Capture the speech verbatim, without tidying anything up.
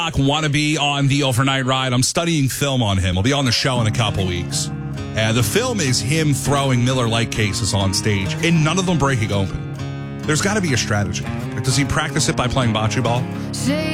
Doc wannabe on the overnight ride. I'm studying film on him. He'll be on the show in a couple weeks. Uh, the film is him throwing Miller Lite cases on stage, and none of them breaking open. There's got to be a strategy. Does he practice it by playing bocce ball?